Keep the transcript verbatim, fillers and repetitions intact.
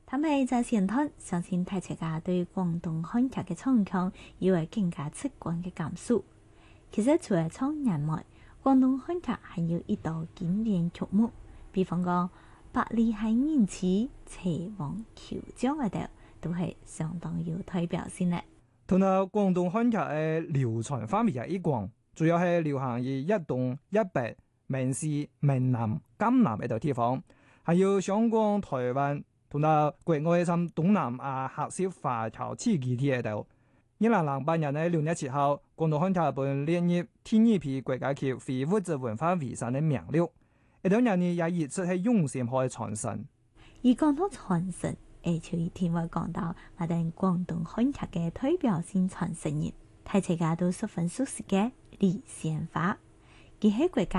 他們在前端相信大家對廣東漢劇嘅唱腔有為更加直觀嘅感受。其實除了唱人外，廣東漢劇還有一道經典曲目，比方講《百里係銀翅》《齊王求將》嗰度，都係相當有代表性嘅。 同埋廣東漢劇嘅流傳範圍一廣，主要係流行於一東一北、閩西、閩南、江南呢度地方，還有香港、台灣同埋國外甚東南亞客家華僑地區啲喺度。二零零八年嘅六月七號，廣東漢劇本列入第二批國家級非物質文化遺產嘅名錄。呢兩年也一直係用心去傳承。 而講到傳承，誒，就一定會講到我哋廣東漢劇嘅代表性傳承人，大家都十分熟悉嘅李仙花，佢係國家